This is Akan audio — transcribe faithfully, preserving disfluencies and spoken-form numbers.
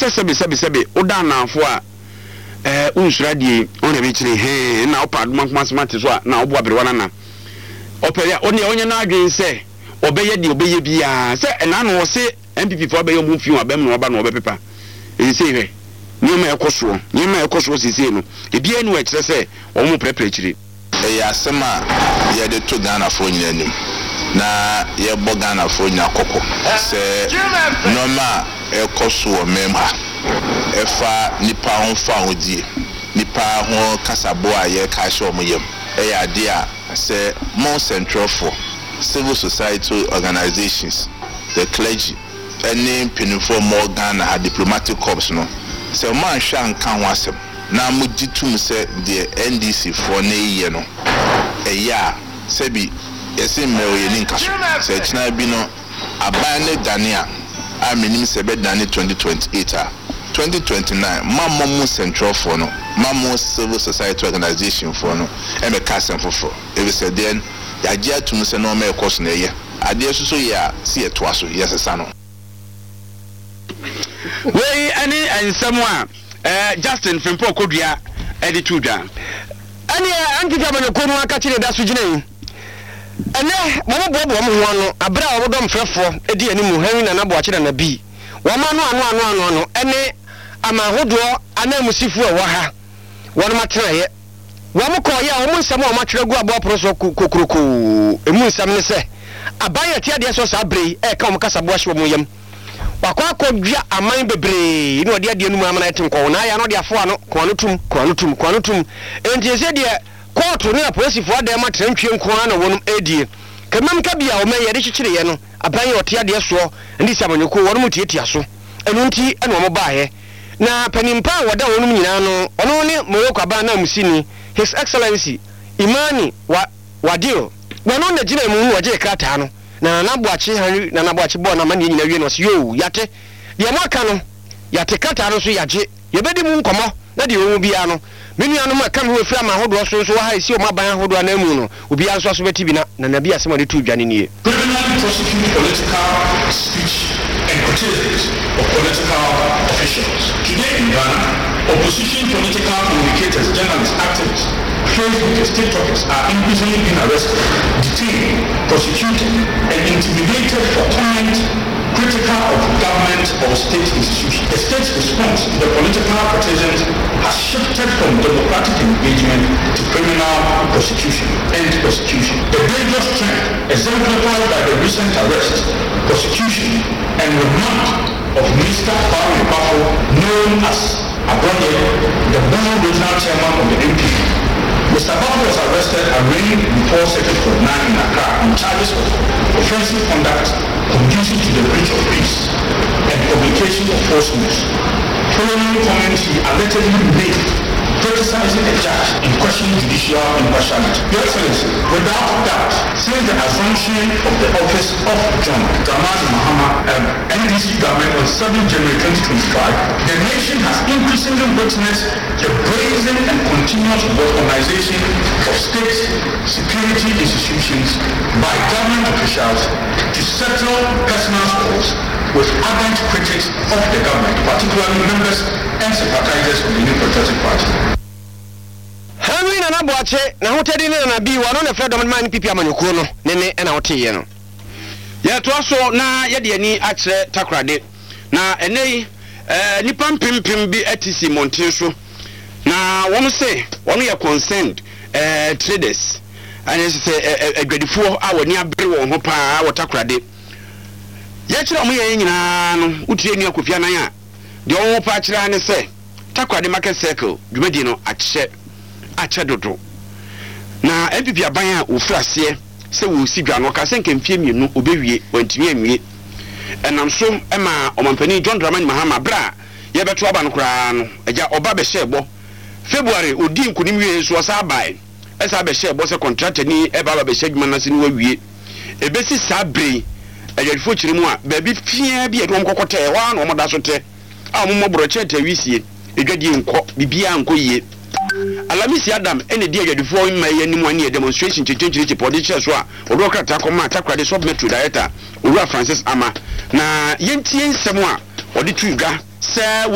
sɛ sɛbe sɛbe sɛbe woda naafo a eh unsura die ona be kire he na opa adoma kuma smart so a na obo aberewa na opere oni onye na adwen se obeye die obeye bia se na na wo se M P P fo obeye mu fiu abem na oba na obepepa e se he nyoma ekoso nyoma ekoso sisi no e bia ni wa kire se o mu prepare kire e ya sema ye de to Ghana fo nyina nim na ye bo Ghana fo nyina kokko se noma ekoso o memha efa nipa ho fa hodie nipa ho kasabo aye ka hye omyem e ya de a se more central for civil society organizations the clergy any penifo more Ghana ha diplomatic corps no se man hwa nka ho asem na muditum se the N D C for na ye no e ya se bi yesi mewo ye ninka se china bi no aban ne dania a menim se be dani twenty twenty-eight a twenty twenty-nine mammo central for no mammo civil society organization for no e me kasem fofo e be se den ya gia tum se no me course na ye ade suso ya si eto aso yesesa no we ani ensem a eh Justin Fimpo Kodua edi tudwa ani antija mane ko no aka kire da so gina yi ene mo mo bo mo ho no abra wo dom frefo edi animu hanwi na nabo akire na bi wo ma no ano ano ano no ene amahodo anamusifu e wo ha won matena ye wo mo ko ye wo mo nsam wo matwere gu abo proso kokroko emu nsam ne se abaya ti ade so sa brei e ka mo kasa bo ahwe mo yam wakwa kodua aman bebre ino de ade anu amana etin ko na ya no de afo ano ko no tum ko no tum ko no tum enti ese de court no police fo ade ma trantwe nko na wonum edie kemam ka bia o me ye de chichire ye no aban ye ote ade so ndi samanyoko wonum tietia so enu nti ene o mo baaye na panimpa wada wonum nyina no ono ne Morocco aban na musini His Excellency Imani wa Wadio wono na gina mu waje krata no na naboachi hanri na naboachi bo na mani nyina wie no so yo yate de mo aka no yate krata no so yaje yebedi mu nkomo na de owu bia no menu anu ma kam ho fira ma hodo so so wa ha isi o maban hodo na mu no obi anso so beti bi na na nabi asema de tu dwane nie criminally prosecute political speech and criticism of political officials. Today in Ghana, opposition political communicators, journalists, activists, Facebook TikTokers are increasingly being arrested, detained, prosecuted, and intimidated for comment critical of government or state institutions. The state's response to the political criticisms has shifted from democratic engagement to criminal prosecution and prosecution. The dangerous trend exemplified by the recent arrest, prosecution, and remand of Mister Kwame Bafo, known as Abonye, the Bono regional chairman of the M P. Mister Bafo was arrested and arraigned before Circuit Court nine in Accra on charges of offensive conduct conducive to the breach of peace and publication of false news. Following comments he allegedly made criticizing the judge in questioning judicial impartiality. Your Excellency, without doubt, since the assumption of the office of John Dramani Mahama and N D C government on seventh January twenty twenty-five, the nation has increasingly witnessed the brazen and continuous weaponization of state security institutions by government officials to settle personal scores with ardent critics of the government, particularly members and sympathizers of the New Patriotic Party. Henry na naboache na hotedi ne na bi wano na freedom man pipi amanyoko no ne ne na hoteye no. Ya to so na ye de ani a kire takrade na enei eh nipa pimpim bi atisi monten so na wonu se wonu ye concerned eh traders and say agwadifo a woni abere won ho pa a wotakrade ye kire omo ye nyina no utie ni akofia nan a de won pa kire ne se takrade market circle dwumadi no a kire a kire dodo na M P P aban a ofrase se wo si dwa no ka se nkemfie mienu obewie wantimi anwie enam so ema omampani John Dramani Mahama bra ye beto aba no kra no eja oba be hyebo February odi nkunim wie so sa bai esa be hyebo se contract ni e baba be hyedwuma na se ni wawie ebesi sa brei ayarifo kyeremu a ba bi fia bi edom kokote wa na omoda so te a mo mobro chete wisie edwadi nko bibia nko yie Alamisi Adam ene dia yadifo ma yanim ani demonstration chinchinchiri podi che so a odo krata koma atakrade sub metro director Owura Francis Ama na yentie nsem a odi tuga se